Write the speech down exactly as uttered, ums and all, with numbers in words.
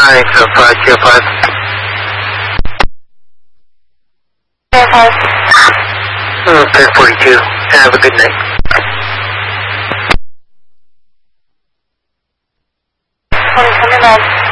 nine, so five, Q five. Q five. Mm, ten forty-two. Have a good night. twenty twenty-nine.